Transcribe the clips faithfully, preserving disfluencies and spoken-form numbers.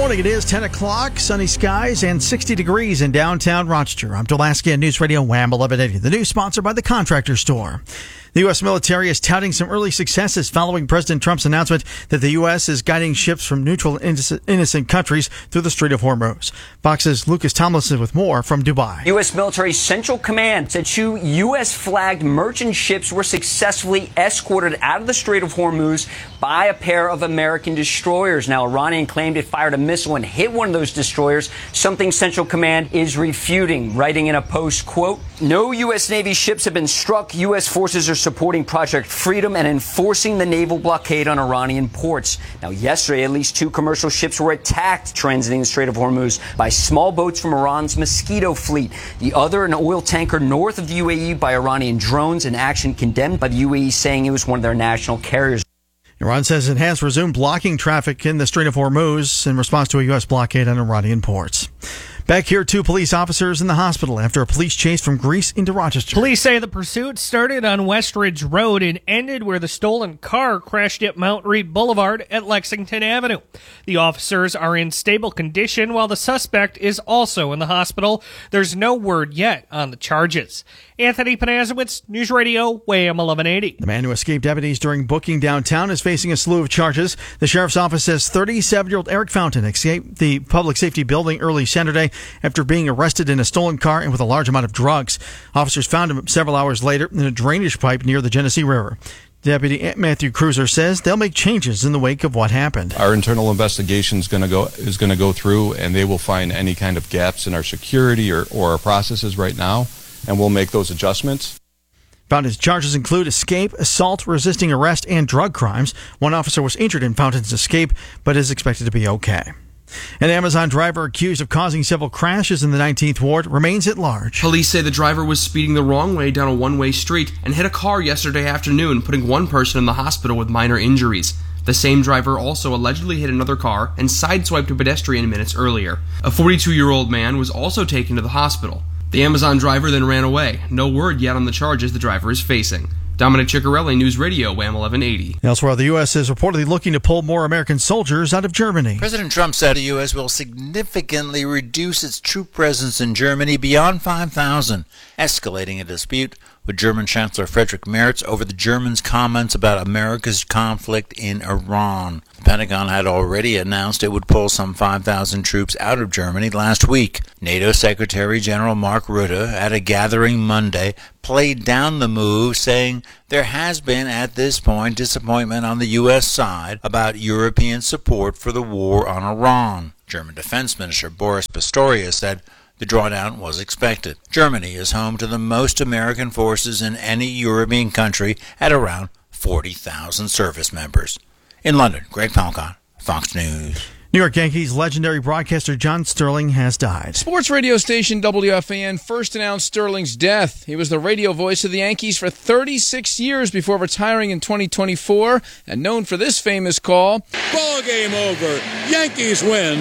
morning. It is ten o'clock, sunny skies, and sixty degrees in downtown Rochester. I'm Dulaski on News Radio Wham eleven eighty. The news sponsored by the Contractor Store. The U S military is touting some early successes following President Trump's announcement that the U S is guiding ships from neutral and innocent countries through the Strait of Hormuz. Fox's Lucas Tomlinson with more from Dubai. U S military Central Command said two U S-flagged merchant ships were successfully escorted out of the Strait of Hormuz by a pair of American destroyers. Now, Iranian claimed it fired a missile and hit one of those destroyers, something Central Command is refuting, writing in a post, quote, "No U S Navy ships have been struck. U S forces are supporting Project Freedom and enforcing the naval blockade on Iranian ports." Now, yesterday, at least two commercial ships were attacked transiting the Strait of Hormuz by small boats from Iran's Mosquito fleet. The other, an oil tanker north of the U A E, by Iranian drones, an action condemned by the U A E, saying it was one of their national carriers. Iran says it has resumed blocking traffic in the Strait of Hormuz in response to a U S blockade on Iranian ports. Back here, two police officers in the hospital after a police chase from Greece into Rochester. Police say the pursuit started on Westridge Road and ended where the stolen car crashed at Mount Reed Boulevard at Lexington Avenue. The officers are in stable condition while the suspect is also in the hospital. There's no word yet on the charges. Anthony Panazowitz, News Radio, Wham eleven eighty. The man who escaped deputies during booking downtown is facing a slew of charges. The sheriff's office says thirty-seven-year-old Eric Fountain escaped the public safety building early Saturday after being arrested in a stolen car and with a large amount of drugs. Officers found him several hours later in a drainage pipe near the Genesee River. Deputy Matthew Cruiser says they'll make changes in the wake of what happened. Our internal investigation is going to go is going to go through, and they will find any kind of gaps in our security or, or our processes right now, and we'll make those adjustments. Fountain's charges include escape, assault, resisting arrest, and drug crimes. One officer was injured in Fountain's escape, but is expected to be okay. An Amazon driver accused of causing several crashes in the nineteenth Ward remains at large. Police say the driver was speeding the wrong way down a one-way street and hit a car yesterday afternoon, putting one person in the hospital with minor injuries. The same driver also allegedly hit another car and sideswiped a pedestrian minutes earlier. A forty-two-year-old man was also taken to the hospital. The Amazon driver then ran away. No word yet on the charges the driver is facing. Dominic Ciccarelli, News Radio, Wham eleven eighty. Elsewhere, the U S is reportedly looking to pull more American soldiers out of Germany. President Trump said the U S will significantly reduce its troop presence in Germany beyond five thousand, escalating a dispute with German Chancellor Friedrich Merz over the Germans' comments about America's conflict in Iran. The Pentagon had already announced it would pull some five thousand troops out of Germany last week. NATO Secretary General Mark Rutte, at a gathering Monday, played down the move, saying there has been, at this point, disappointment on the U S side about European support for the war on Iran. German Defense Minister Boris Pistorius said the drawdown was expected. Germany is home to the most American forces in any European country at around forty thousand service members. In London, Greg Palcott, Fox News. New York Yankees legendary broadcaster John Sterling has died. Sports radio station W F A N first announced Sterling's death. He was the radio voice of the Yankees for thirty-six years before retiring in twenty twenty-four, and known for this famous call. Ball game over. Yankees win.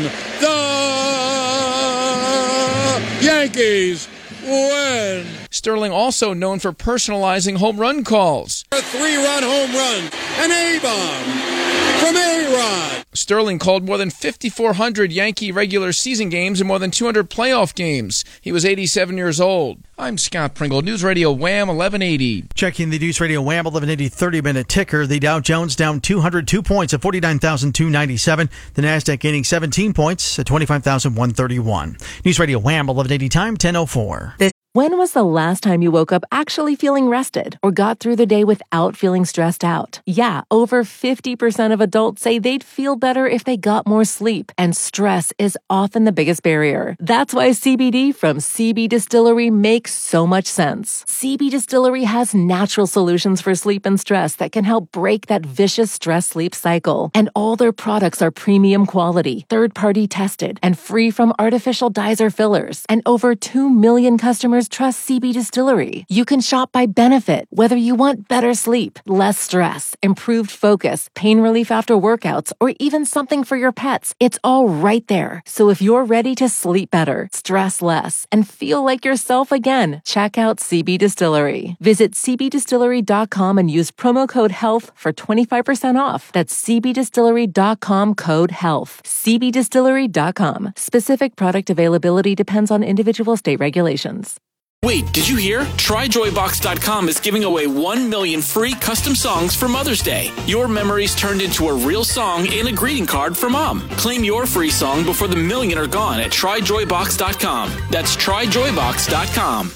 The Yankees win. Sterling also known for personalizing home run calls. A three-run home run. An A-bomb from A-Rod. Sterling called more than fifty-four hundred Yankee regular season games and more than two hundred playoff games. He was eighty-seven years old. I'm Scott Pringle, News Radio Wham eleven eighty. Checking the News Radio Wham eleven eighty thirty-minute ticker. The Dow Jones down two hundred two points at forty-nine thousand two hundred ninety-seven. The Nasdaq gaining seventeen points at twenty-five thousand one hundred thirty-one. News Radio Wham eleven eighty time ten oh four. When was the last time you woke up actually feeling rested or got through the day without feeling stressed out? Yeah, over fifty percent of adults say they'd feel better if they got more sleep, and stress is often the biggest barrier. That's why C B D from C B Distillery makes so much sense. C B Distillery has natural solutions for sleep and stress that can help break that vicious stress-sleep cycle. And all their products are premium quality, third-party tested, and free from artificial dyes or fillers. And over two million customers customers trust C B Distillery. You can shop by benefit, whether you want better sleep, less stress, improved focus, pain relief after workouts, or even something for your pets. It's all right there. So if you're ready to sleep better, stress less, and feel like yourself again, check out C B Distillery. Visit c b distillery dot com and use promo code HEALTH for twenty-five percent off. That's c b distillery dot com code HEALTH. c b distillery dot com. Specific product availability depends on individual state regulations. Wait, did you hear? try joy box dot com is giving away one million free custom songs for Mother's Day. Your memories turned into a real song and a greeting card for Mom. Claim your free song before the million are gone at try joy box dot com. That's try joy box dot com.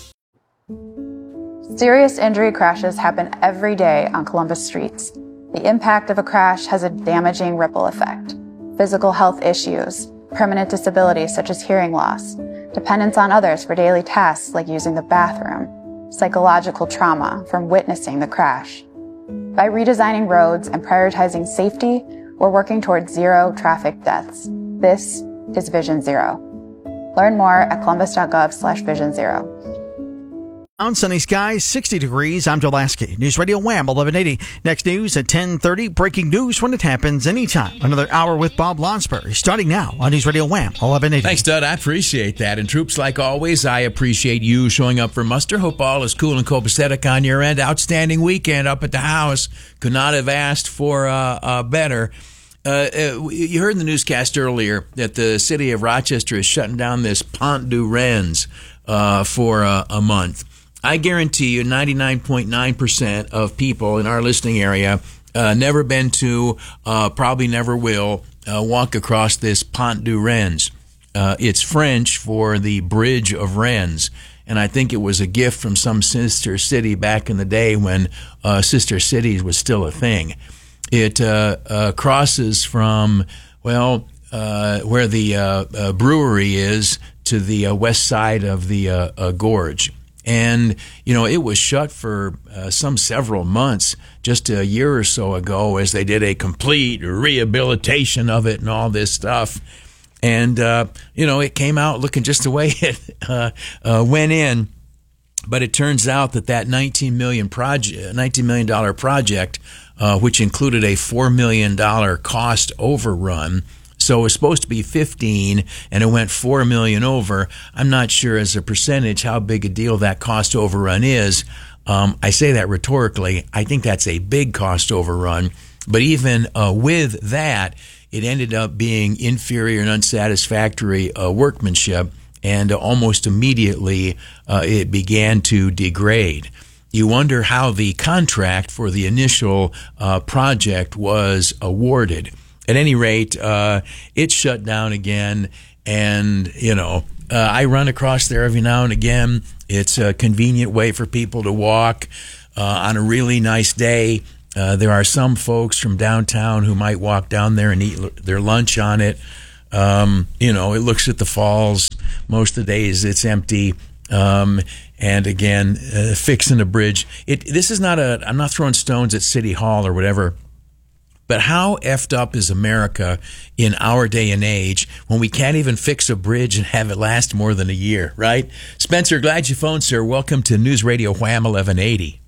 Serious injury crashes happen every day on Columbus streets. The impact of a crash has a damaging ripple effect. Physical health issues, permanent disabilities such as hearing loss, dependence on others for daily tasks like using the bathroom, psychological trauma from witnessing the crash. By redesigning roads and prioritizing safety, we're working towards zero traffic deaths. This is Vision Zero. Learn more at columbus.gov slash vision zero. On sunny skies, sixty degrees. I'm Joe Lasky. News Radio Wham eleven eighty. Next news at ten thirty. Breaking news when it happens anytime. Another hour with Bob Lonsberry starting now on News Radio Wham eleven eighty. Thanks, Dud. I appreciate that. And troops, like always, I appreciate you showing up for muster. Hope all is cool and copacetic on your end. Outstanding weekend up at the house. Could not have asked for uh, uh, better. Uh, uh, you heard in the newscast earlier that the city of Rochester is shutting down this Pont du Rennes uh, for uh, a month. I guarantee you ninety-nine point nine percent of people in our listening area uh, never been to, uh, probably never will, uh, walk across this Pont du Rennes. Uh, it's French for the Bridge of Rennes, and I think it was a gift from some sister city back in the day when uh, sister cities was still a thing. It uh, uh, crosses from, well, uh, where the uh, uh, brewery is to the uh, west side of the uh, uh, gorge. And, you know, it was shut for uh, some several months just a year or so ago as they did a complete rehabilitation of it and all this stuff. And, uh, you know, it came out looking just the way it uh, uh, went in. But it turns out that that nineteen million dollars project, nineteen million dollars project, uh, which included a four million dollars cost overrun, so it was supposed to be fifteen, and it went four million dollars over. I'm not sure as a percentage how big a deal that cost overrun is. Um, I say that rhetorically. I think that's a big cost overrun. But even uh, with that, it ended up being inferior and unsatisfactory uh, workmanship, and uh, almost immediately uh, it began to degrade. You wonder how the contract for the initial uh, project was awarded. At any rate, uh, it shut down again, and, you know, uh, I run across there every now and again. It's a convenient way for people to walk uh, on a really nice day. Uh, there are some folks from downtown who might walk down there and eat l- their lunch on it. Um, you know, it looks at the falls. Most of the days it's empty. Um, and again, uh, fixing a bridge. It, this is not a, I'm not throwing stones at City Hall or whatever. But how effed up is America in our day and age when we can't even fix a bridge and have it last more than a year, right? Spencer, glad you phoned, sir. Welcome to News Radio Wham eleven eighty.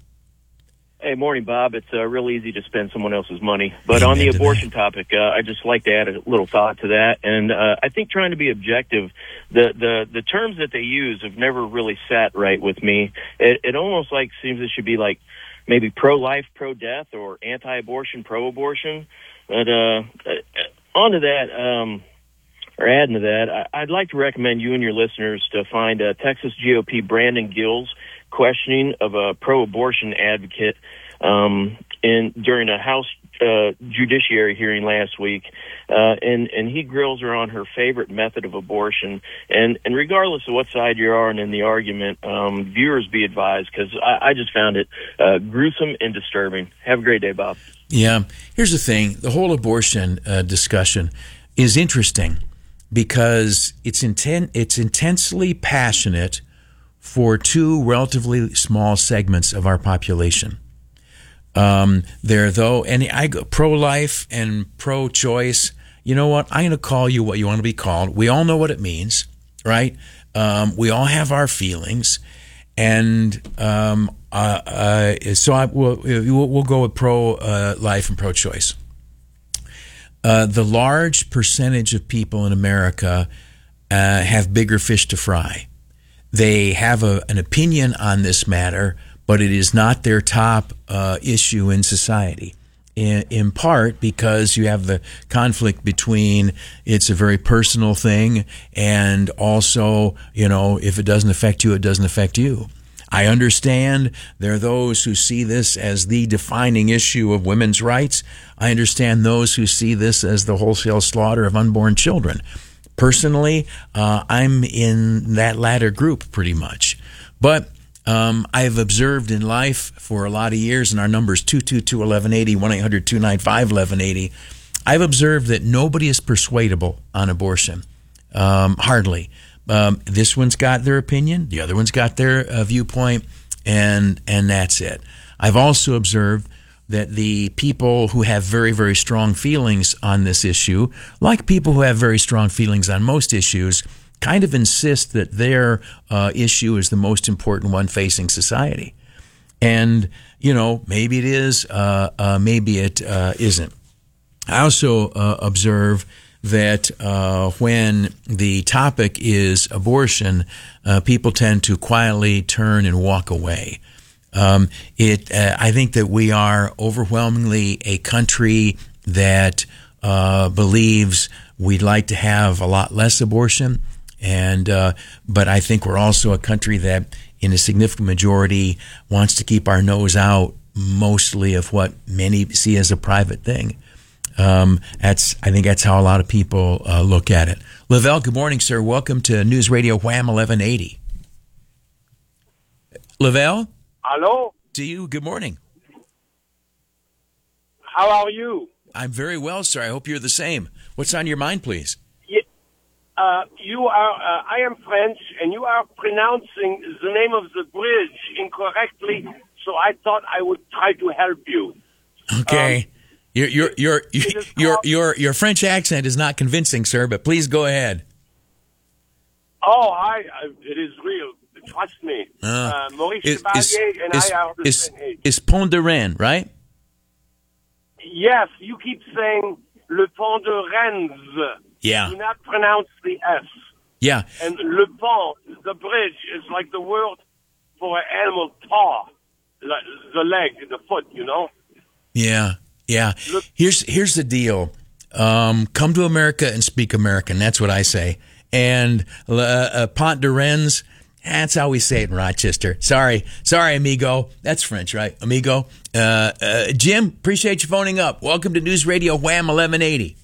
Hey, morning, Bob. It's uh, real easy to spend someone else's money. But Amen on the to abortion topic, uh, I just like to add a little thought to that. And uh, I think trying to be objective, the, the, the terms that they use have never really sat right with me. It, it almost like seems it should be like maybe pro-life, pro-death, or anti-abortion, pro-abortion. But uh, on to that, um, or adding to that, I, I'd like to recommend you and your listeners to find uh, Texas G O P Brandon Gill's questioning of a pro-abortion advocate um, in during a House uh, judiciary hearing last week, uh, and and he grills her on her favorite method of abortion. And and regardless of what side you are in the argument, um, viewers be advised, because I, I just found it uh, gruesome and disturbing. Have a great day, Bob. Yeah, here's the thing: the whole abortion uh, discussion is interesting because it's inten- it's intensely passionate for two relatively small segments of our population. Um, there, though, and I go pro-life and pro-choice. You know what? I'm going to call you what you want to be called. We all know what it means, right? Um, we all have our feelings, And um, uh, uh, so I, we'll, we'll, we'll go with pro-life uh, and pro-choice. Uh, the large percentage of people in America uh, have bigger fish to fry. They have a, an opinion on this matter, but it is not their top uh, issue in society. In, in part because you have the conflict between it's a very personal thing and also, you know, if it doesn't affect you, it doesn't affect you. I understand there are those who see this as the defining issue of women's rights. I understand those who see this as the wholesale slaughter of unborn children. Personally, uh, I'm in that latter group pretty much. But Um, I've observed in life for a lot of years, and our number is two two two, one one eight zero, one eight hundred, two nine five, one one eight zero. I've observed that nobody is persuadable on abortion. Um, hardly. Um, this one's got their opinion, the other one's got their uh, viewpoint, and and that's it. I've also observed that the people who have very, very strong feelings on this issue, like people who have very strong feelings on most issues, kind of insist that their uh, issue is the most important one facing society. And, you know, maybe it is, uh, uh, maybe it uh, isn't. I also uh, observe that uh, when the topic is abortion, uh, people tend to quietly turn and walk away. Um, it, uh, I think that we are overwhelmingly a country that uh, believes we'd like to have a lot less abortion. And uh, but I think we're also a country that, in a significant majority, wants to keep our nose out mostly of what many see as a private thing. Um, that's I think that's how a lot of people uh, look at it. Lavelle, good morning, sir. Welcome to News Radio Wham eleven eighty. Lavelle? Hello? To you, good morning. How are you? I'm very well, sir. I hope you're the same. What's on your mind, please? Uh, you are, uh, I am French, and you are pronouncing the name of the bridge incorrectly, so I thought I would try to help you. Okay. Um, your, your, your, your, your, called, your, your French accent is not convincing, sir, but please go ahead. Oh, I, I it is real. Trust me. Uh, uh, Maurice is, Chevalier is, and is, I are the is, same age. It's Pont de Rennes, right? Yes, you keep saying Le Pont de Rennes. Yeah. Do not pronounce the S. Yeah. And le pont, the bridge, is like the word for an animal paw, like the leg, the foot, you know? Yeah, yeah. Look, here's here's the deal. Um, come to America and speak American. That's what I say. And uh, uh, Pont de Rennes, that's how we say it in Rochester. Sorry. Sorry, amigo. That's French, right? Amigo. Uh, uh, Jim, appreciate you phoning up. Welcome to News Radio Wham eleven eighty.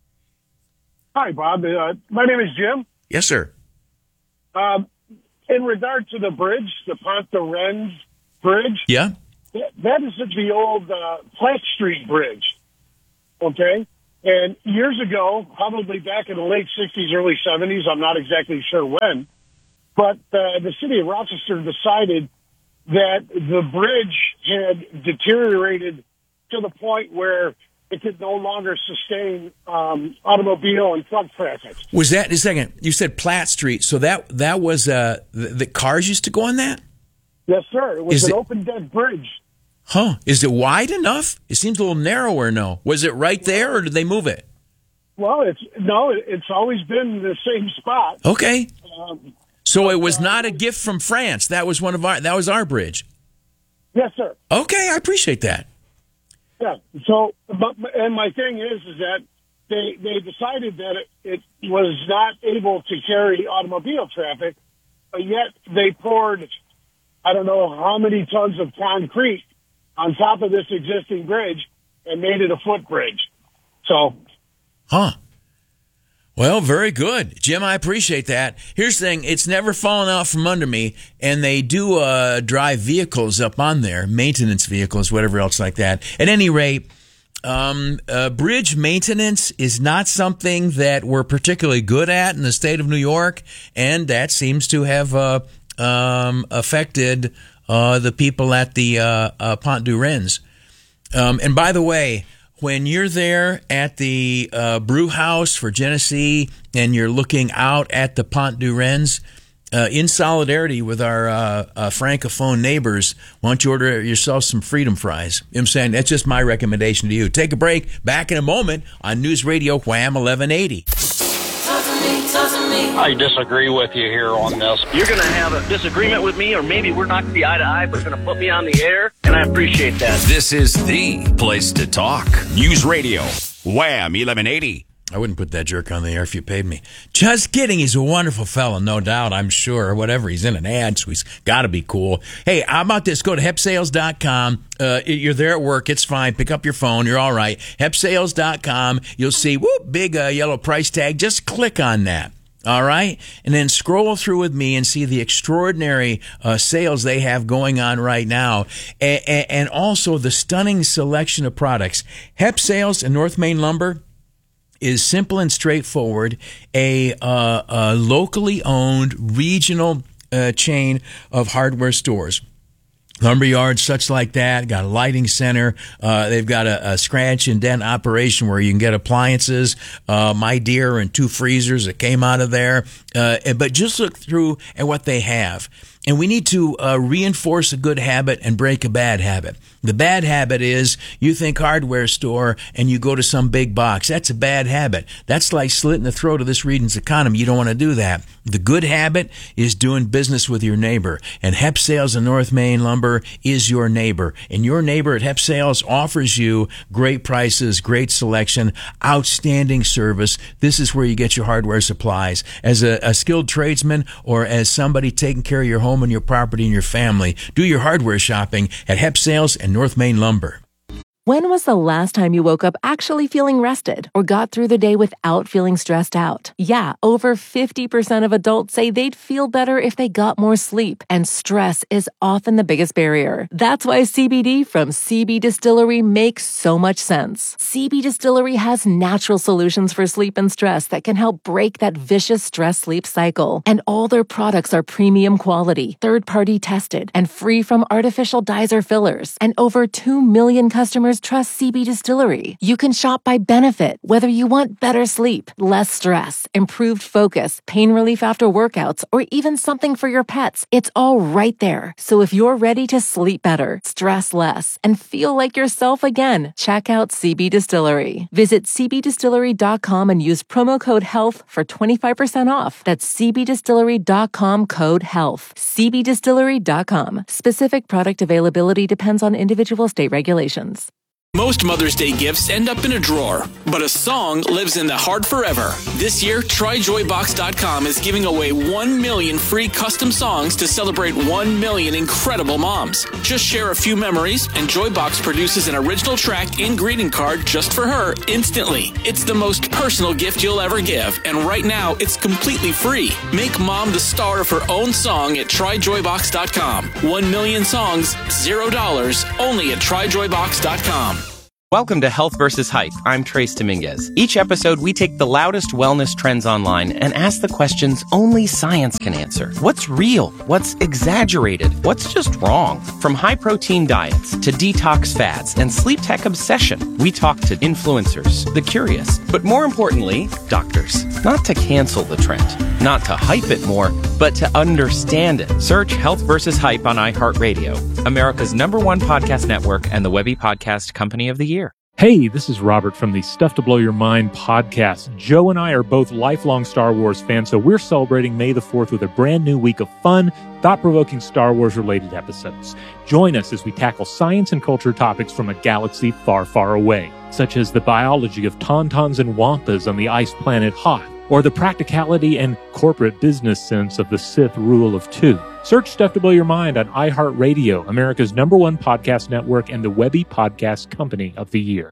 Hi, Bob. Uh, my name is Jim. Yes, sir. Um, in regard to the bridge, the Pont de Rennes Bridge, yeah, that, that is the old uh, Platt Street Bridge, okay? And years ago, probably back in the late sixties, early seventies, I'm not exactly sure when, but uh, the city of Rochester decided that the bridge had deteriorated to the point where it could no longer sustain um, automobile and truck traffic. Was that, a second, you said Platt Street, so that that was, uh, the, the cars used to go on that? Yes, sir. It was Is an it, open deck bridge. Huh. Is it wide enough? It seems a little narrower, no. Was it right there, or did they move it? Well, it's no, it's always been the same spot. Okay. Um, so it was not a gift from France. That was one of our, that was our bridge. Yes, sir. Okay, I appreciate that. Yeah. So, but and my thing is, is that they they decided that it, it was not able to carry automobile traffic, but yet they poured, I don't know how many tons of concrete on top of this existing bridge and made it a footbridge. So, huh. Well, very good. Jim, I appreciate that. Here's the thing. It's never fallen out from under me, and they do uh, drive vehicles up on there, maintenance vehicles, whatever else like that. At any rate, um, uh, bridge maintenance is not something that we're particularly good at in the state of New York, and that seems to have uh, um, affected uh, the people at the uh, uh, Pont de Rennes. Um, and by the way, when you're there at the uh, brew house for Genesee and you're looking out at the Pont de Rennes, uh, in solidarity with our uh, uh, Francophone neighbors, why don't you order yourself some freedom fries? You know what I'm saying? That's just my recommendation to you. Take a break. Back in a moment on News Radio Wham eleven eighty. I disagree with you here on this. You're going to have a disagreement with me, or maybe we're not going to be eye to eye, but going to put me on the air, and I appreciate that. This is the place to talk. News Radio Wham eleven eighty. I wouldn't put that jerk on the air if you paid me. Just kidding. He's a wonderful fellow, no doubt, I'm sure. Or whatever. He's in an ad, so he's got to be cool. Hey, how about this? Go to hep sales dot com. Uh, you're there at work. It's fine. Pick up your phone. You're all right. hep sales dot com. You'll see, whoop, big uh, yellow price tag. Just click on that. All right? And then scroll through with me and see the extraordinary uh, sales they have going on right now. And, and also the stunning selection of products. Hep Sales and North Main Lumber is simple and straightforward, a, uh, a locally owned regional uh, chain of hardware stores. Lumber yards, such like that, got a lighting center. Uh, they've got a, a scratch and dent operation where you can get appliances, uh, My Deer and two freezers that came out of there. Uh, but just look through at what they have. And we need to uh, reinforce a good habit and break a bad habit. The bad habit is you think hardware store and you go to some big box. That's a bad habit. That's like slitting the throat of this region's economy. You don't want to do that. The good habit is doing business with your neighbor. And Hep Sales and North Main Lumber is your neighbor. And your neighbor at Hep Sales offers you great prices, great selection, outstanding service. This is where you get your hardware supplies. As a, a skilled tradesman or as somebody taking care of your home and your property and your family, do your hardware shopping at Hep Sales and North Main Lumber. When was the last time you woke up actually feeling rested or got through the day without feeling stressed out? Yeah, over fifty percent of adults say they'd feel better if they got more sleep, and stress is often the biggest barrier. That's why C B D from C B Distillery makes so much sense. C B Distillery has natural solutions for sleep and stress that can help break that vicious stress-sleep cycle. And all their products are premium quality, third-party tested, and free from artificial dyes or fillers. And over two million customers trust C B Distillery. You can shop by benefit, whether you want better sleep, less stress, improved focus, pain relief after workouts, or even something for your pets. It's all right there. So if you're ready to sleep better, stress less, and feel like yourself again, check out C B Distillery. Visit c b distillery dot com and use promo code HEALTH for twenty-five percent off. That's c b distillery dot com code HEALTH. c b distillery dot com. Specific product availability depends on individual state regulations. Most Mother's Day gifts end up in a drawer, but a song lives in the heart forever. This year, try joy box dot com is giving away one million free custom songs to celebrate one million incredible moms. Just share a few memories, and Joybox produces an original track and greeting card just for her instantly. It's the most personal gift you'll ever give, and right now, it's completely free. Make mom the star of her own song at try joy box dot com. One million songs, zero dollars, only at try joy box dot com. Welcome to Health versus. Hype. I'm Trace Dominguez. Each episode, we take the loudest wellness trends online and ask the questions only science can answer. What's real? What's exaggerated? What's just wrong? From high-protein diets to detox fads and sleep tech obsession, we talk to influencers, the curious, but more importantly, doctors. Not to cancel the trend, not to hype it more, but to understand it. Search Health versus. Hype on iHeartRadio, America's number one podcast network and the Webby Podcast Company of the Year. Hey, this is Robert from the Stuff to Blow Your Mind podcast. Joe and I are both lifelong Star Wars fans, so we're celebrating May the fourth with a brand new week of fun, thought-provoking Star Wars-related episodes. Join us as we tackle science and culture topics from a galaxy far, far away, such as the biology of tauntauns and wampas on the ice planet Hoth, or the practicality and corporate business sense of the Sith rule of two. Search Stuff to Blow Your Mind on iHeartRadio, America's number one podcast network and the Webby Podcast Company of the Year.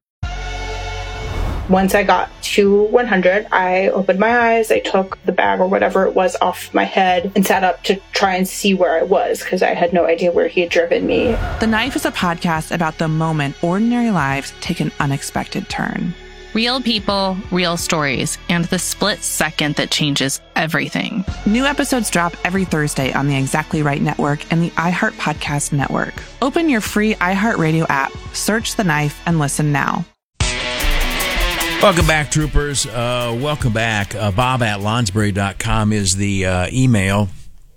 Once I got to one hundred, I opened my eyes, I took the bag or whatever it was off my head and sat up to try and see where I was because I had no idea where he had driven me. The Knife is a podcast about the moment ordinary lives take an unexpected turn. Real people, real stories, and the split second that changes everything. New episodes drop every Thursday on the Exactly Right Network and the iHeart Podcast Network. Open your free iHeartRadio app, search The Knife, and listen now. Welcome back, troopers. Uh, welcome back. Uh, Bob at Lonsbury dot com is the uh, email.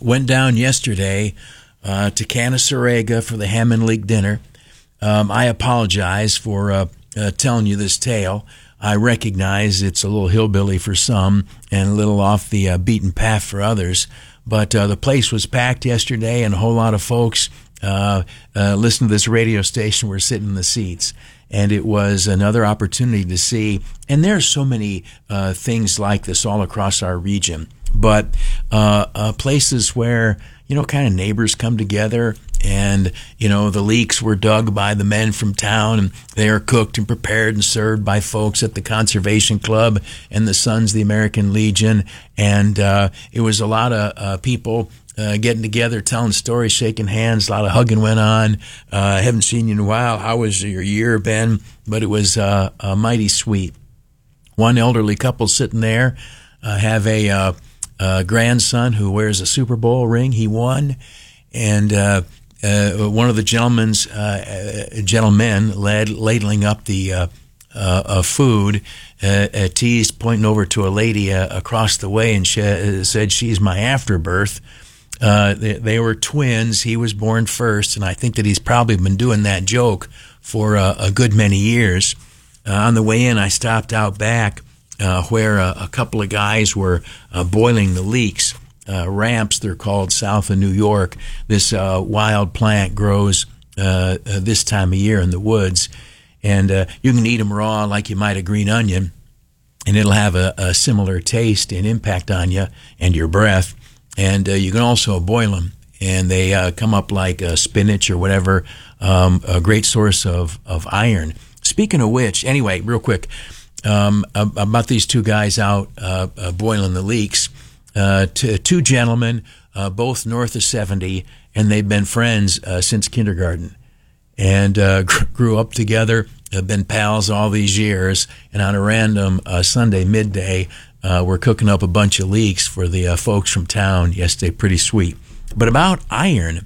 went down yesterday uh, to Canasarega for the Hammond League dinner. Um, I apologize for uh, uh, telling you this tale. I recognize it's a little hillbilly for some and a little off the uh, beaten path for others. But uh, the place was packed yesterday, and a whole lot of folks uh, uh, listening to this radio station were sitting in the seats. And it was another opportunity to see, and there are so many uh, things like this all across our region, but uh, uh, places where, you know, kind of neighbors come together, and, you know, the leeks were dug by the men from town, and they are cooked and prepared and served by folks at the Conservation Club and the Sons of the American Legion. And uh, it was a lot of uh, people Uh, getting together, telling stories, shaking hands. A lot of hugging went on. I uh, haven't seen you in a while. How was your year been? But it was uh, uh, mighty sweet. One elderly couple sitting there uh, have a uh, uh, grandson who wears a Super Bowl ring. He won. And uh, uh, one of the gentlemen's uh, gentlemen led ladling up the uh, uh, uh, food, uh, uh, teased, pointing over to a lady uh, across the way, and she, uh, said, "She's my afterbirth." Uh, they, they were twins. He was born first, and I think that he's probably been doing that joke for uh, a good many years. Uh, on the way in, I stopped out back uh, where uh, a couple of guys were uh, boiling the leeks. Uh, ramps, they're called, south of New York. This uh, wild plant grows uh, uh, this time of year in the woods, and uh, you can eat them raw like you might a green onion, and it'll have a, a similar taste and impact on you and your breath. And uh, you can also boil them, and they uh, come up like uh, spinach or whatever, um, a great source of, of iron. Speaking of which, anyway, real quick, um, about these two guys out uh, uh, boiling the leeks, uh, t- two gentlemen, uh, both north of seventy, and they've been friends uh, since kindergarten, and uh, gr- grew up together, have been pals all these years, and on a random uh, Sunday midday, Uh, we're cooking up a bunch of leeks for the uh, folks from town yesterday. Pretty sweet. But about iron,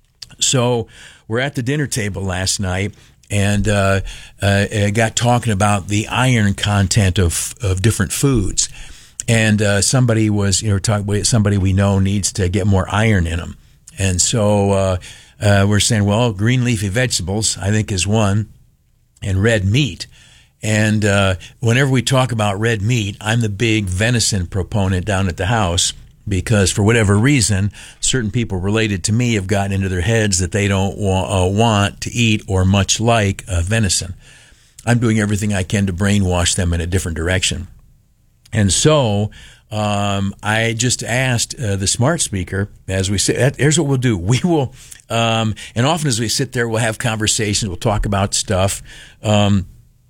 so we're at the dinner table last night, and uh, uh, got talking about the iron content of of different foods. And uh, somebody was, you know, talking somebody we know needs to get more iron in them. And so uh, uh, we're saying, well, green leafy vegetables, I think, is one, and red meat. And uh, whenever we talk about red meat, I'm the big venison proponent down at the house, because for whatever reason, certain people related to me have gotten into their heads that they don't wa- uh, want to eat or much like uh, venison. I'm doing everything I can to brainwash them in a different direction. And so um, I just asked uh, the smart speaker, as we say, here's what we'll do. We will, um, and often as we sit there, we'll have conversations, we'll talk about stuff, um,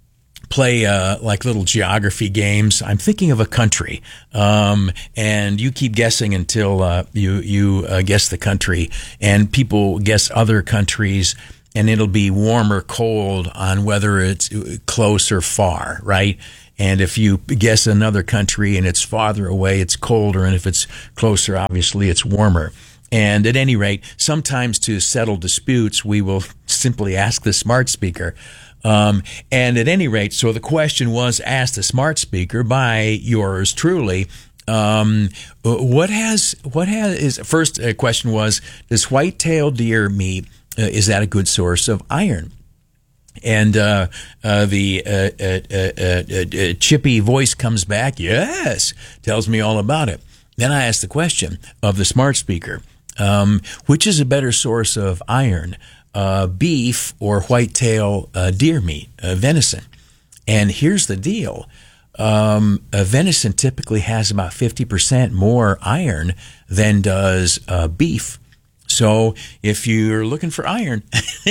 play uh, like little geography games. I'm thinking of a country, um, and you keep guessing until uh, you you uh, guess the country, and people guess other countries, and it'll be warm or cold on whether it's close or far, right? And if you guess another country and it's farther away, it's colder, and if it's closer, obviously it's warmer. And at any rate, sometimes to settle disputes, we will simply ask the smart speaker. Um, and at any rate, so the question was asked the smart speaker by yours truly. Um, what has, what has, is, first question was, does white-tailed deer meat, uh, is that a good source of iron? And, uh, uh, the, uh, uh, uh, uh, uh, chippy voice comes back, yes, tells me all about it. Then I asked the question of the smart speaker, um, which is a better source of iron? Uh, beef or whitetail uh, deer meat, uh, venison. And here's the deal. Um, uh, venison typically has about fifty percent more iron than does uh, beef. So if you're looking for iron,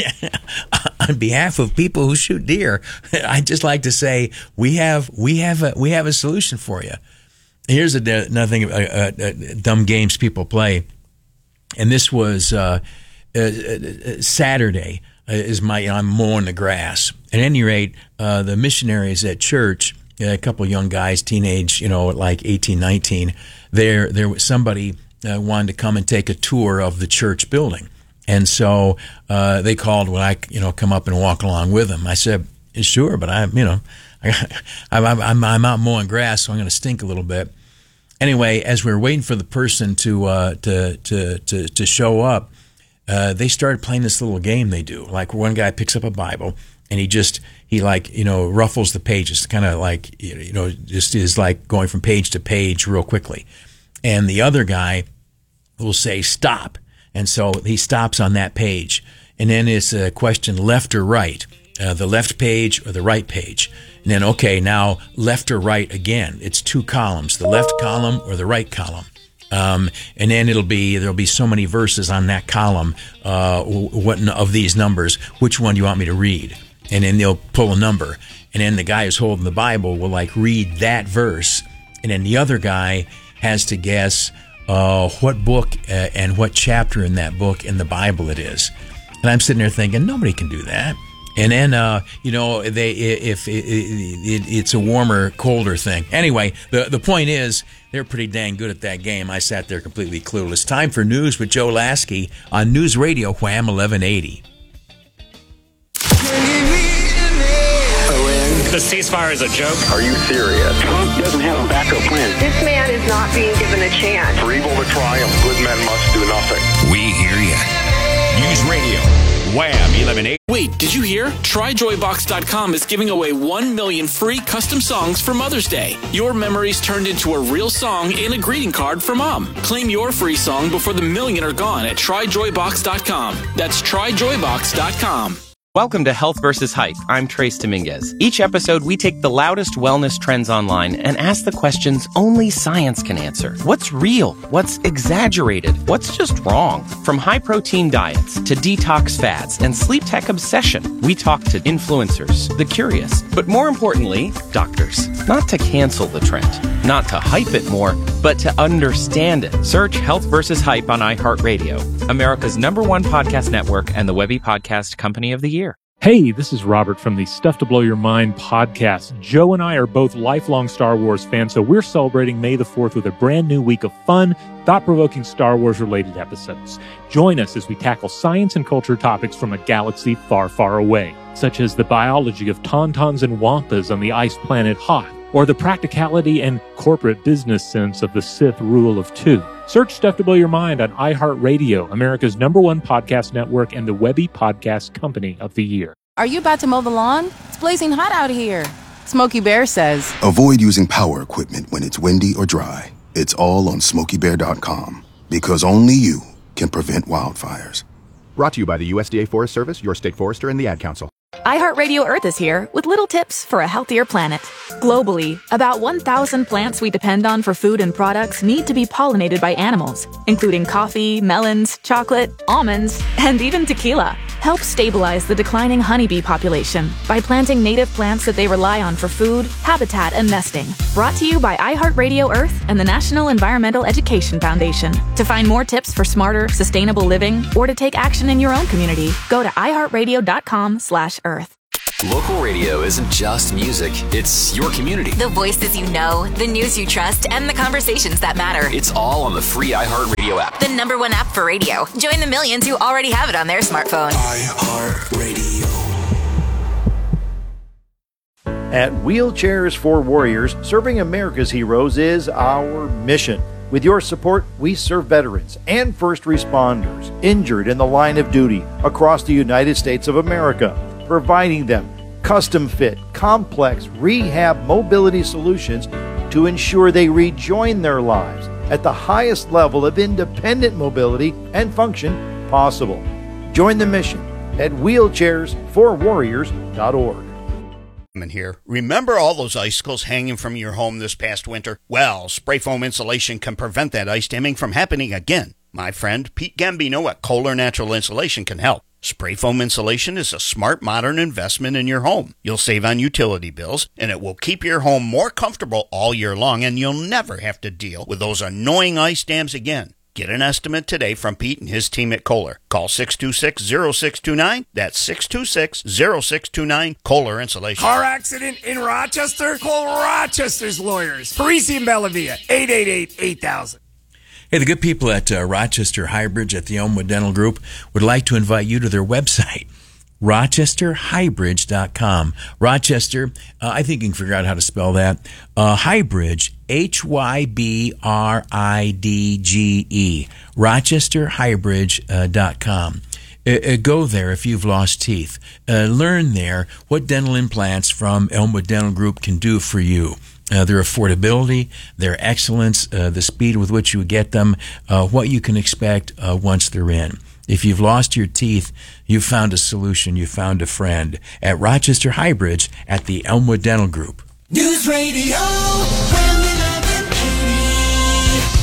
on behalf of people who shoot deer, I'd just like to say we have we have a, we have a solution for you. Here's a, another thing, uh, uh, dumb games people play. And this was... Uh, Uh, uh, Saturday uh, is my, you know, I'm mowing the grass. At any rate, uh, the missionaries at church, uh, a couple of young guys, teenage, you know, like eighteen, nineteen, there, there was somebody uh, wanted to come and take a tour of the church building. And so uh, they called when I, you know, come up and walk along with them. I said, sure, but I, you know, I, I'm, I'm, I'm out mowing grass, so I'm going to stink a little bit. anyway, as we were waiting for the person to uh, to, to to to show up, uh, they started playing this little game they do. Like one guy picks up a Bible and he just he like you know ruffles the pages, kind of like you know just is like going from page to page real quickly, and the other guy will say stop, and so he stops on that page, and then it's a question left or right, uh, the left page or the right page. And then, okay, now left or right again. It's two columns, the left column or the right column. Um, and then it'll be, there'll be so many verses on that column, uh, what of these numbers, which one do you want me to read? And then they'll pull a number. And then the guy who's holding the Bible will like read that verse. And then the other guy has to guess uh, what book uh, and what chapter in that book in the Bible it is. And I'm sitting there thinking, nobody can do that. And then, uh, you know, they if it, it, it's a warmer, colder thing. Anyway, the the point is, they're pretty dang good at that game. I sat there completely clueless. Time for news with Joe Lasky on News Radio Wham eleven eighty. The ceasefire is a joke. Are you serious? Trump doesn't have a backup plan. This man is not being given a chance. For evil to triumph, good men must do nothing. We hear you. News Radio Wham eleven eighty. Wait, did you hear? Try joy box dot com is giving away one million free custom songs for Mother's Day. Your memories turned into a real song and a greeting card for Mom. Claim your free song before the million are gone at try joy box dot com. That's try joy box dot com. Welcome to Health versus Hype. I'm Trace Dominguez. Each episode, we take the loudest wellness trends online and ask the questions only science can answer. What's real? What's exaggerated? What's just wrong? From high-protein diets to detox fads and sleep tech obsession, we talk to influencers, the curious, but more importantly, doctors. Not to cancel the trend, not to hype it more, but to understand it. Search Health versus Hype on iHeartRadio, America's number one podcast network and the Webby Podcast Company of the Year. Hey, this is Robert from the Stuff to Blow Your Mind podcast. Joe and I are both lifelong Star Wars fans, so we're celebrating May the fourth with a brand new week of fun, thought-provoking Star Wars-related episodes. Join us as we tackle science and culture topics from a galaxy far, far away, such as the biology of tauntauns and wampas on the ice planet Hoth, or the practicality and corporate business sense of the Sith rule of two. Search Stuff to Blow Your Mind on iHeartRadio, America's number one podcast network and the Webby Podcast Company of the Year. Are you about to mow the lawn? It's blazing hot out here. Smokey Bear says, avoid using power equipment when it's windy or dry. It's all on smokey bear dot com, because only you can prevent wildfires. Brought to you by the U S D A Forest Service, your state forester, and the Ad Council. iHeartRadio Earth is here with little tips for a healthier planet. Globally, about one thousand plants we depend on for food and products need to be pollinated by animals, including coffee, melons, chocolate, almonds, and even tequila. Help stabilize the declining honeybee population by planting native plants that they rely on for food, habitat, and nesting. Brought to you by iHeartRadio Earth and the National Environmental Education Foundation. To find more tips for smarter, sustainable living, or to take action in your own community, go to iHeartRadio.com slash Earth. Local radio isn't just music, it's your community. The voices you know, the news you trust, and the conversations that matter. It's all on the free iHeartRadio app. The number one app for radio. Join the millions who already have it on their smartphone. iHeartRadio. At Wheelchairs for Warriors, serving America's heroes is our mission. With your support, we serve veterans and first responders injured in the line of duty across the United States of America, providing them custom-fit, complex rehab mobility solutions to ensure they rejoin their lives at the highest level of independent mobility and function possible. Join the mission at wheelchairs for warriors dot org. Here. Remember all those icicles hanging from your home this past winter? Well, spray foam insulation can prevent that ice damming from happening again. My friend Pete Gambino at Kohler Natural Insulation can help. Spray foam insulation is a smart, modern investment in your home. You'll save on utility bills, and it will keep your home more comfortable all year long, and you'll never have to deal with those annoying ice dams again. Get an estimate today from Pete and his team at Kohler. Call six two six, zero six two nine. That's six two six, zero six two nine. Kohler Insulation. Car accident in Rochester? Call Rochester's lawyers. Parisi and Bellavia. eight eight eight, eight thousand. Hey, the good people at uh, Rochester Highbridge at the Elmwood Dental Group would like to invite you to their website, rochester highbridge dot com. Rochester, uh, I think you can figure out how to spell that. Uh, Highbridge, H Y B R I D G E, Rochester Highbridge dot com. Uh, go there if you've lost teeth. Uh, learn there what dental implants from Elmwood Dental Group can do for you. Uh, their affordability, their excellence, uh, the speed with which you get them, uh, what you can expect uh, once they're in. If you've lost your teeth, you've found a solution, you've found a friend at Rochester Highbridge at the Elmwood Dental Group. News Radio, Wham eleven eighty.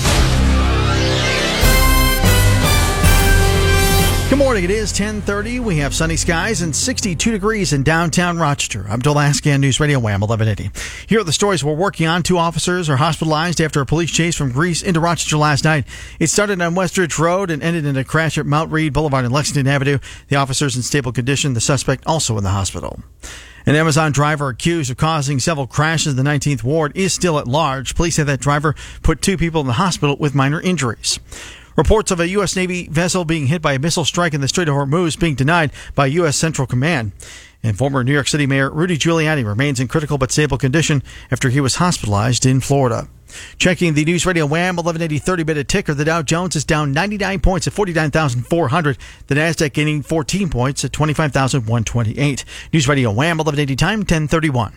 Good morning. It is ten thirty. We have sunny skies and sixty-two degrees in downtown Rochester. I'm Dolaski on News Radio Wham eleven eighty. Here are the stories we're working on. Two officers are hospitalized after a police chase from Greece into Rochester last night. It started on Westridge Road and ended in a crash at Mount Reed Boulevard and Lexington Avenue. The officer's in stable condition. The suspect also in the hospital. An Amazon driver accused of causing several crashes in the nineteenth Ward is still at large. Police say that driver put two people in the hospital with minor injuries. Reports of a U S. Navy vessel being hit by a missile strike in the Strait of Hormuz being denied by U S. Central Command. And former New York City Mayor Rudy Giuliani remains in critical but stable condition after he was hospitalized in Florida. Checking the News Radio Wham eleven eighty thirty-minute ticker, the Dow Jones is down ninety-nine points at forty-nine thousand four hundred. The Nasdaq gaining fourteen points at twenty-five thousand one hundred twenty-eight. News Radio Wham eleven eighty time, ten thirty-one.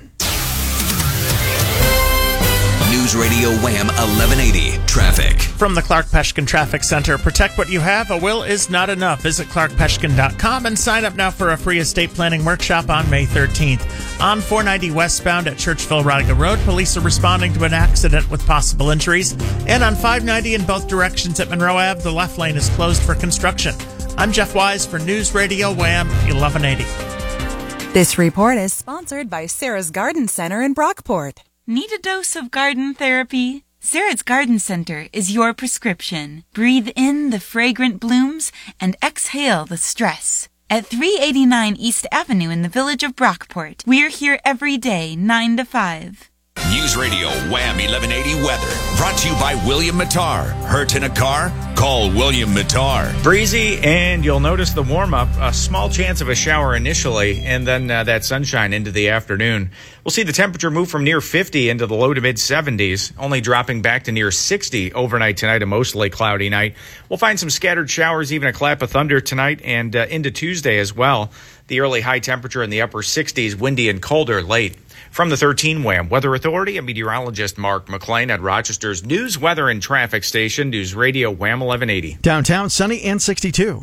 News Radio Wham eleven eighty traffic. From the Clark Peshkin Traffic Center, protect what you have. A will is not enough. Visit clark peshkin dot com and sign up now for a free estate planning workshop on May thirteenth. On four ninety westbound at Churchville-Rodiga Road, police are responding to an accident with possible injuries. And on five ninety in both directions at Monroe Avenue, the left lane is closed for construction. I'm Jeff Wise for News Radio Wham eleven eighty. This report is sponsored by Sarah's Garden Center in Brockport. Need a dose of garden therapy? Sarah's Garden Center is your prescription. Breathe in the fragrant blooms and exhale the stress. At three eighty-nine East Avenue in the village of Brockport, we're here every day, nine to five. News Radio Wham eleven eighty weather. Brought to you by William Mattar. Hurt in a car? Call William Mattar. Breezy, and you'll notice the warm-up. A small chance of a shower initially, and then uh, that sunshine into the afternoon. We'll see the temperature move from near fifty into the low to mid-seventies, only dropping back to near sixty overnight tonight, a mostly cloudy night. We'll find some scattered showers, even a clap of thunder tonight, and uh, into Tuesday as well. The early high temperature in the upper sixties, windy and colder late. From the thirteen Wham Weather Authority, I'm meteorologist Mark McLean at Rochester's News, Weather, and Traffic Station, News Radio Wham eleven eighty. Downtown sunny and sixty-two.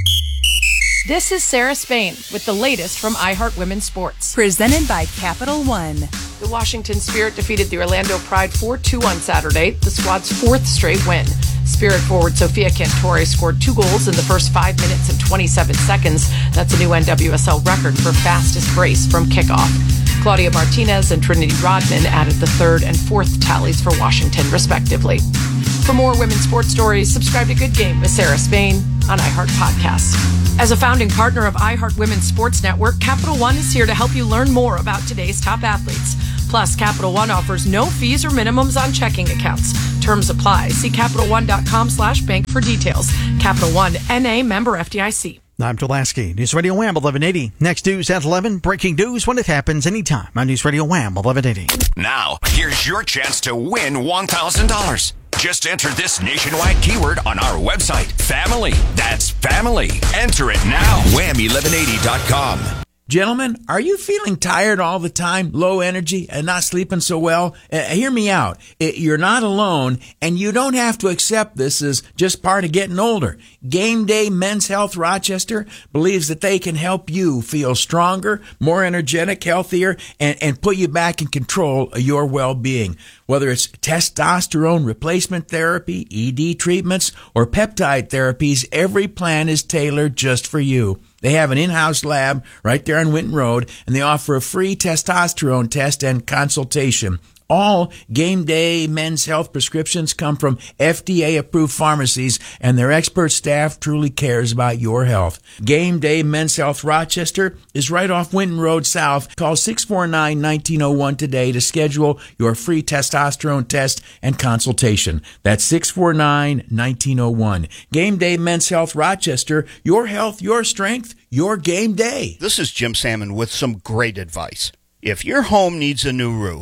This is Sarah Spain with the latest from iHeart Women's Sports. Presented by Capital One. The Washington Spirit defeated the Orlando Pride four two on Saturday, the squad's fourth straight win. Spirit forward Sofia Cantore scored two goals in the first five minutes and twenty-seven seconds. That's a new N W S L record for fastest brace from kickoff. Claudia Martinez and Trinity Rodman added the third and fourth tallies for Washington, respectively. For more women's sports stories, subscribe to Good Game with Sarah Spain on iHeart Podcasts. As a founding partner of iHeart Women's Sports Network, Capital One is here to help you learn more about today's top athletes. Plus, Capital One offers no fees or minimums on checking accounts. Terms apply. See Capital One dot com slash bank for details. Capital One, N A, member F D I C. I'm Dulaski. News Radio Wham eleven eighty. Next news at eleven. Breaking news when it happens anytime on News Radio Wham eleven eighty. Now, here's your chance to win one thousand dollars. Just enter this nationwide keyword on our website, family. That's family. Enter it now. wham eleven eighty dot com. Gentlemen, are you feeling tired all the time, low energy, and not sleeping so well? Uh, hear me out. It, you're not alone, and you don't have to accept this as just part of getting older. Game Day Men's Health Rochester believes that they can help you feel stronger, more energetic, healthier, and, and put you back in control of your well-being. Whether it's testosterone replacement therapy, E D treatments, or peptide therapies, every plan is tailored just for you. They have an in-house lab right there on Winton Road, and they offer a free testosterone test and consultation. All Game Day Men's Health prescriptions come from F D A-approved pharmacies, and their expert staff truly cares about your health. Game Day Men's Health Rochester is right off Winton Road South. Call six four nine, one nine zero one today to schedule your free testosterone test and consultation. That's six four nine, one nine zero one. Game Day Men's Health Rochester, your health, your strength, your game day. This is Jim Salmon with some great advice. If your home needs a new roof,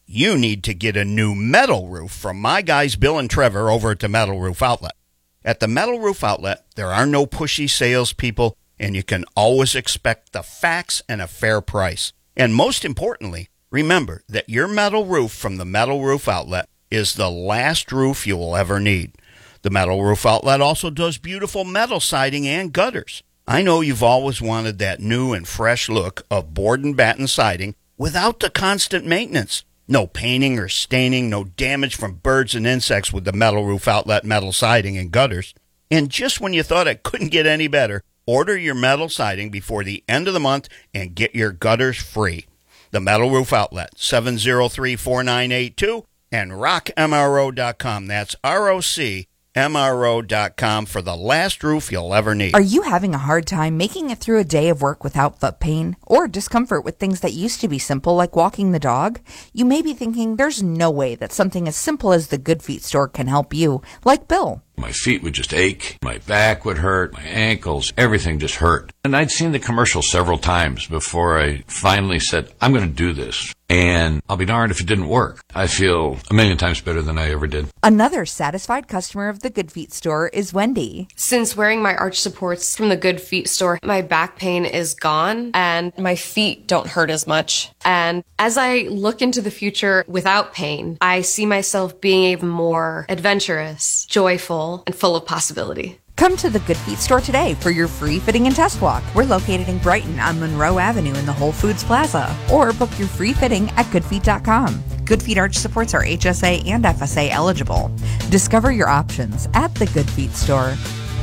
you need to get a new metal roof from my guys Bill and Trevor over at the Metal Roof Outlet. At the Metal Roof Outlet, there are no pushy salespeople, and you can always expect the facts and a fair price. And most importantly, remember that your metal roof from the Metal Roof Outlet is the last roof you will ever need. The Metal Roof Outlet also does beautiful metal siding and gutters. I know you've always wanted that new and fresh look of board and batten siding without the constant maintenance. No painting or staining, no damage from birds and insects with the Metal Roof Outlet metal siding and gutters. And just when you thought it couldn't get any better, order your metal siding before the end of the month and get your gutters free. The Metal Roof Outlet, seven oh three, four nine eight two, and rock M R O dot com. That's R O C M R O dot com for the last roof you'll ever need. Are you having a hard time making it through a day of work without foot pain or discomfort with things that used to be simple, like walking the dog? You may be thinking there's no way that something as simple as the Good Feet store can help you, like Bill. My feet would just ache, my back would hurt, my ankles, everything just hurt. And I'd seen the commercial several times before I finally said, I'm going to do this. And I'll be darned if it didn't work. I feel a million times better than I ever did. Another satisfied customer of the Good Feet store is Wendy. Since wearing my arch supports from the Good Feet store, my back pain is gone and my feet don't hurt as much. And as I look into the future without pain, I see myself being even more adventurous, joyful, and full of possibility. Come to the Good Feet store today for your free fitting and test walk. We're located in Brighton on Monroe Avenue in the Whole Foods Plaza. Or book your free fitting at good feet dot com. Good Feet arch supports are H S A and F S A eligible. Discover your options at the Good Feet store.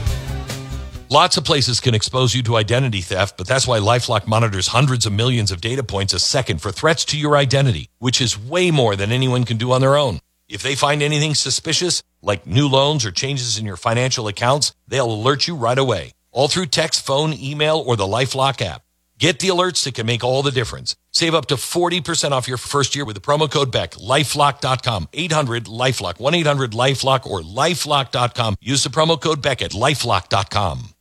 Lots of places can expose you to identity theft, but that's why LifeLock monitors hundreds of millions of data points a second for threats to your identity, which is way more than anyone can do on their own. If they find anything suspicious, like new loans or changes in your financial accounts, they'll alert you right away, all through text, phone, email, or the LifeLock app. Get the alerts that can make all the difference. Save up to forty percent off your first year with the promo code Beck. LifeLock dot com, eight hundred LifeLock, one eight hundred LifeLock, or LifeLock dot com. Use the promo code Beck at LifeLock dot com.